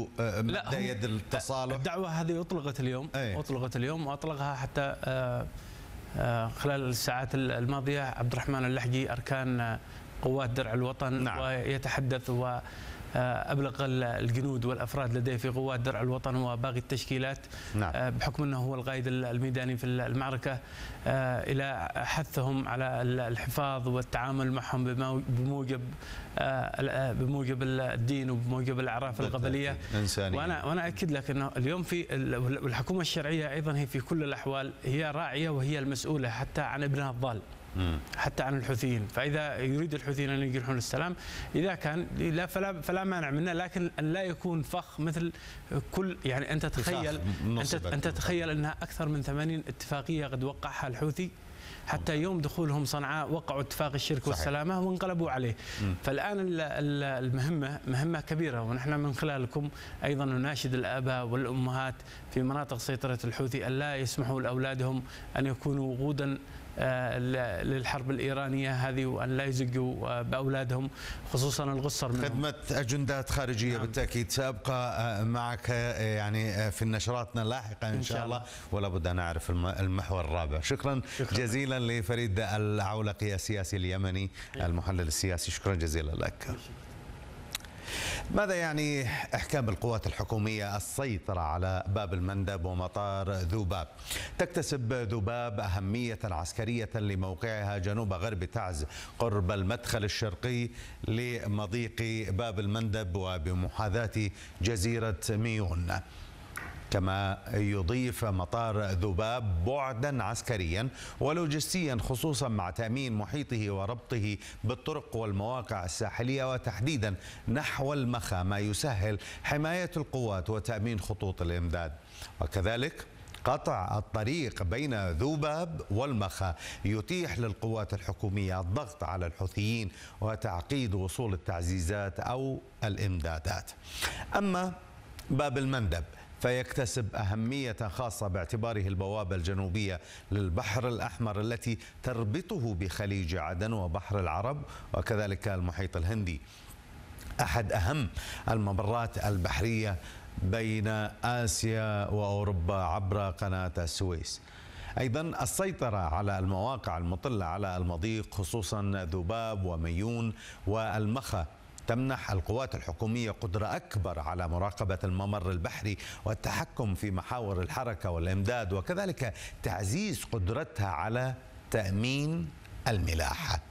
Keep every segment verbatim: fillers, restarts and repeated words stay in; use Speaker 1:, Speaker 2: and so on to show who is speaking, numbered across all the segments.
Speaker 1: مد يد التصالح؟
Speaker 2: الدعوة هذه أطلقت اليوم، أي. أطلقت اليوم وأطلقها حتى خلال الساعات الماضية عبد الرحمن اللحجي أركان قوات درع الوطن. نعم. ويتحدث و أبلغ الجنود والأفراد لديه في قوات درع الوطن وباقي التشكيلات. نعم. بحكم أنه هو القائد الميداني في المعركة إلى حثهم على الحفاظ والتعامل معهم بموجب بموجب الدين وبموجب الأعراف القبلية. وأنا وأنا أكد لك أنه اليوم في الحكومة الشرعية أيضا هي في كل الأحوال هي راعية وهي المسؤولة حتى عن ابنها الضال، حتى عن الحوثيين. فإذا يريد الحوثيين أن ينجحون السلام إذا كان لا فلا فلا مانع منه، لكن أن لا يكون فخ مثل كل يعني أنت تخيل أنت أنت تخيل أنها أكثر من ثمانين اتفاقية قد وقعها الحوثي حتى يوم دخولهم صنعاء وقعوا اتفاق الشرك والسلامة وانقلبوا عليه. مم. فالآن المهمة مهمة كبيرة، ونحن من خلالكم أيضا نناشد الآباء والأمهات في مناطق سيطرة الحوثي أن لا يسمحوا لأولادهم أن يكونوا وقودا للحرب الإيرانية هذه، وأن لا يزقوا بأولادهم خصوصا الغصر منهم.
Speaker 1: خدمة أجندات خارجية. نعم. بالتأكيد سأبقى معك يعني في نشراتنا اللاحقة إن, إن شاء الله, الله. ولا بد أن أعرف المحور الرابع. شكرا, شكرا جزيلا لفريد العولقي السياسي اليمني المحلل السياسي، شكرا جزيلا لك. ماذا يعني إحكام القوات الحكومية السيطرة على باب المندب ومطار ذوباب؟ تكتسب ذوباب أهمية عسكرية لموقعها جنوب غرب تعز قرب المدخل الشرقي لمضيق باب المندب وبمحاذاة جزيرة ميون. كما يضيف مطار ذوباب بعدا عسكريا ولوجستيا، خصوصا مع تأمين محيطه وربطه بالطرق والمواقع الساحلية وتحديدا نحو المخا، ما يسهل حماية القوات وتأمين خطوط الإمداد. وكذلك قطع الطريق بين ذوباب والمخا يتيح للقوات الحكومية الضغط على الحوثيين وتعقيد وصول التعزيزات أو الإمدادات. أما باب المندب فيكتسب أهمية خاصة باعتباره البوابة الجنوبية للبحر الأحمر التي تربطه بخليج عدن وبحر العرب وكذلك المحيط الهندي، أحد أهم الممرات البحرية بين آسيا وأوروبا عبر قناة السويس. أيضا السيطرة على المواقع المطلة على المضيق خصوصا ذوباب وميون والمخا تمنح القوات الحكومية قدرة أكبر على مراقبة الممر البحري والتحكم في محاور الحركة والإمداد، وكذلك تعزيز قدرتها على تأمين الملاحة.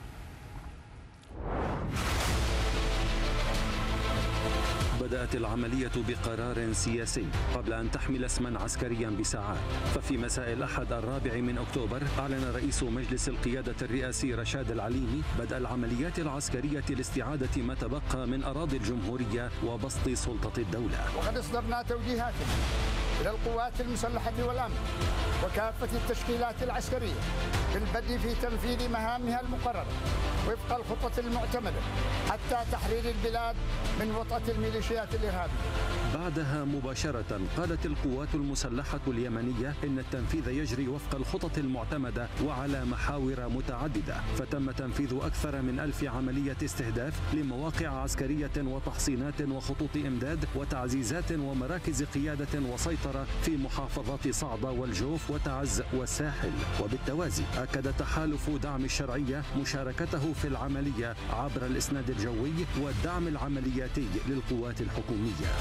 Speaker 3: بدأت العملية بقرار سياسي قبل أن تحمل اسما عسكريا بساعات. ففي مساء الأحد الرابع من أكتوبر أعلن رئيس مجلس القيادة الرئاسي رشاد العليمي بدء العمليات العسكرية لاستعادة ما تبقى من أراضي الجمهورية وبسط سلطة الدولة.
Speaker 4: وقد أصدرنا توجيهات إلى القوات المسلحة والأمن وكافة التشكيلات العسكرية بالبدء في تنفيذ مهامها المقررة وفق الخطة المعتمدة حتى تحرير البلاد من وطأة الميليشيات الإرهابية.
Speaker 3: بعدها مباشرة قالت القوات المسلحة اليمنية إن التنفيذ يجري وفق الخطط المعتمدة وعلى محاور متعددة، فتم تنفيذ أكثر من ألف عملية استهداف لمواقع عسكرية وتحصينات وخطوط إمداد وتعزيزات ومراكز قيادة وسيطرة في محافظات صعدة والجوف وتعز والساحل. وبالتوازي أكد تحالف دعم الشرعية مشاركته في العملية عبر الإسناد الجوي والدعم العملياتي للقوات الحكومية.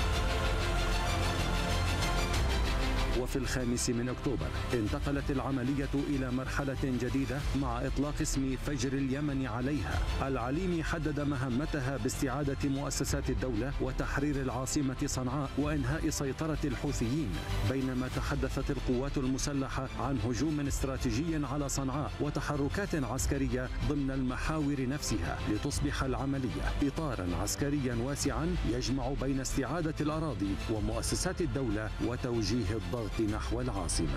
Speaker 3: وفي الخامس من أكتوبر انتقلت العملية إلى مرحلة جديدة مع إطلاق اسم فجر اليمن عليها. العليمي حدد مهمتها باستعادة مؤسسات الدولة وتحرير العاصمة صنعاء وإنهاء سيطرة الحوثيين، بينما تحدثت القوات المسلحة عن هجوم استراتيجي على صنعاء وتحركات عسكرية ضمن المحاور نفسها لتصبح العملية إطارا عسكريا واسعا يجمع بين استعادة الأراضي ومؤسسات الدولة وتوجيه الضغط نحو العاصمة.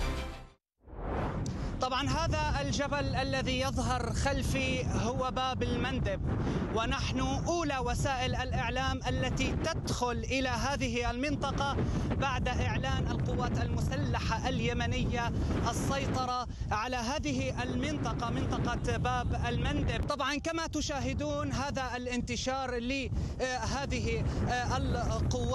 Speaker 5: طبعا هذا الجبل الذي يظهر خلفي هو باب المندب، ونحن أولى وسائل الإعلام التي تدخل إلى هذه المنطقة بعد إعلان القوات المسلحة اليمنية السيطرة على هذه المنطقة، منطقة باب المندب. طبعا كما تشاهدون هذا الانتشار لهذه القوات